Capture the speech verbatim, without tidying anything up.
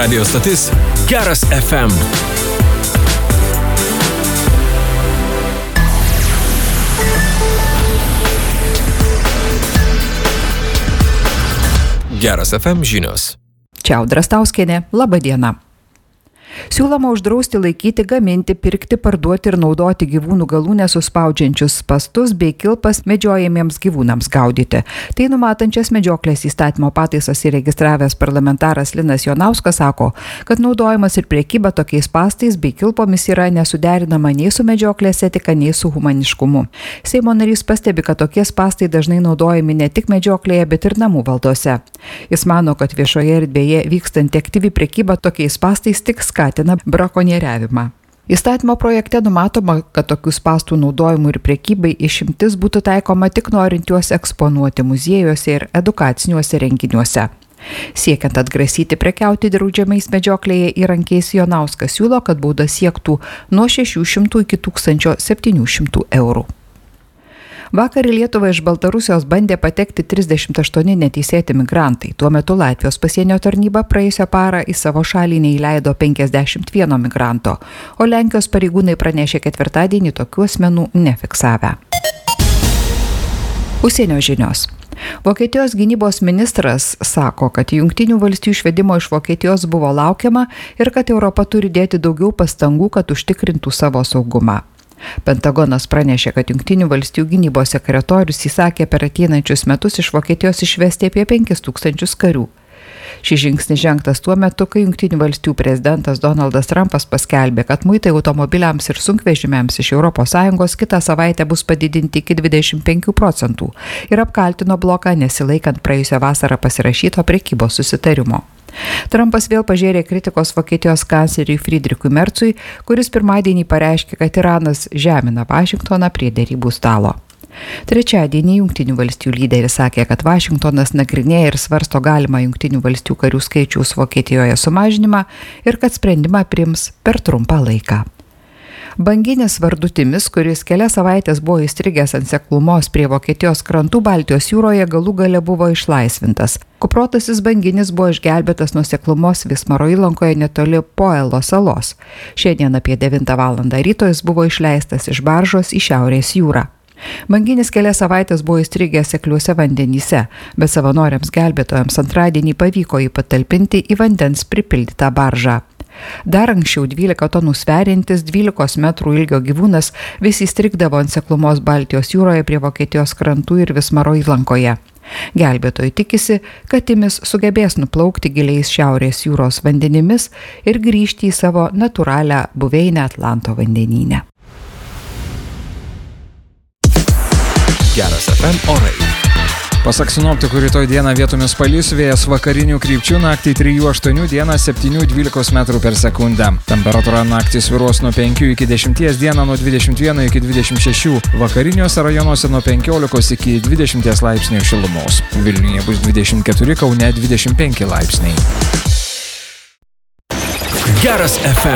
Radio stotis Geras F M. Geras F M žinios. Čia Audra Stauskienė, laba diena. Siūloma uždrausti laikyti, gaminti, pirkti, parduoti ir naudoti gyvūnų galūnę suspaudžiančius spastus bei kilpas medžiojamiems gyvūnams gaudyti. Tai numatančias medžioklės įstatymo pataisas įregistravęs parlamentaras Linas Jonauskas sako, kad naudojimas ir prekyba tokiais spastais bei kilpomis yra nesuderinama nei su medžioklės etika, nei su humaniškumu. Seimo narys pastebi, kad tokie spastai dažnai naudojami ne tik medžioklėje, bet ir namų valdose. Jis mano, kad viešoje erdvėje vykstanti aktyvi prekyba tokiais spastais tik skatina brakonieriavimą. Įstatymo projekte numatoma, kad tokių spastų naudojimų ir prekybai išimtis būtų taikoma tik norint juos eksponuoti muziejuose ir edukaciniuose renginiuose. Siekiant atgrasyti prekiauti draudžiamais medžioklėje įrankiais, Jonauskas siūlo, kad bauda siektų nuo šešių šimtų iki tūkstančio septynių šimtų eurų. Vakar į Lietuvą iš Baltarusijos bandė patekti trisdešimt aštuoni neteisėti migrantai. Tuo metu Latvijos pasienio tarnyba praėjusią parą į savo šalį neįleido penkiasdešimt vieno migranto, o Lenkijos pareigūnai pranešė ketvirtadienį tokių asmenų nefiksavę. Užsienio žinios. Vokietijos gynybos ministras sako, kad Jungtinių valstijų išvedimo iš Vokietijos buvo laukiama ir kad Europa turi dėti daugiau pastangų, kad užtikrintų savo saugumą. Pentagonas pranešė, kad Jungtinių valstijų gynybos sekretorius įsakė per ateinančius metus iš Vokietijos išvesti apie penkis tūkstančius karių. Šis žingsnis žengtas tuo metu, kai Jungtinių valstijų prezidentas Donaldas Trumpas paskelbė, kad muitai automobiliams ir sunkvežimiams iš Europos Sąjungos kitą savaitę bus padidinti iki dvidešimt penkių procentų ir apkaltino bloką nesilaikant praėjusią vasarą pasirašyto prekybos susitarimo. Trumpas vėl pažėrė kritikos Vokietijos kancleriui Friedrichui Merzui, kuris pirmadienį pareiškė, kad Iranas žemina Vašingtoną prie derybų stalo. Trečiadienį Jungtinių valstijų lyderis sakė, kad Vašingtonas nagrinėja ir svarsto galimą Jungtinių valstijų karių skaičiaus Vokietijoje sumažinimą ir kad sprendimą priims per trumpą laiką. Banginis vardu Timis, kuris kelias savaitės buvo įstrigęs ant seklumos prie Vokietijos krantų Baltijos jūroje, galų gale buvo išlaisvintas. Kuprotasis banginis buvo išgelbėtas nuo seklumos Vismaro įlankoje netoli Poelo salos. Šiandien apie devintą valandą ryto jis buvo išleistas iš baržos į Šiaurės jūrą. Banginis kelias savaitės buvo įstrigęs sekliuose vandenyse, bet savanoriams gelbėtojams antradienį pavyko jį patalpinti į vandens pripildytą baržą. Dar anksčiau dvylika tonų sveriantis dvylikos metrų ilgio gyvūnas vis įstrigdavo ant seklumos Baltijos jūroje prie Vokietijos krantų ir Vismaro įlankoje. Gelbėtojai tikisi, kad Timis sugebės nuplaukti giliais Šiaurės jūros vandenimis ir grįžti į savo natūralią buveinę Atlanto vandenyne. Geras F M orai. Pasak sinoptikų, rytoj dieną vietomis palis, vėjas vakarinių krypčių, naktį trijų aštuonių, dieną septynių dvylikos metrų per sekundę. Temperatūra naktį svyruos nuo penkių iki dešimties, dieną nuo dvidešimt vieno iki dvidešimt šešių, vakariniuose rajonuose nuo penkiolikos iki dvidešimties laipsnių šilumos. Vilniuje bus dvidešimt keturi, Kaune dvidešimt penki laipsniai. Geras F M.